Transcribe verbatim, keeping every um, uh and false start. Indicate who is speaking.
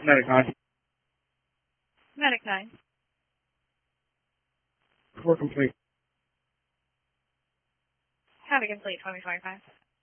Speaker 1: Medic nine.
Speaker 2: Medic nine.
Speaker 1: Core complete.
Speaker 2: Have a complete twenty twenty-five.